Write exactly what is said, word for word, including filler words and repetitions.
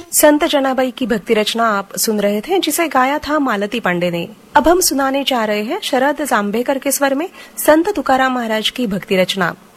संत जनाबाई की भक्ति रचना आप सुन रहे थे, जिसे गाया था मालती पांडे ने। अब हम सुनाने जा रहे हैं शरद जांभेकर के स्वर में संत तुकाराम महाराज की भक्ति रचना।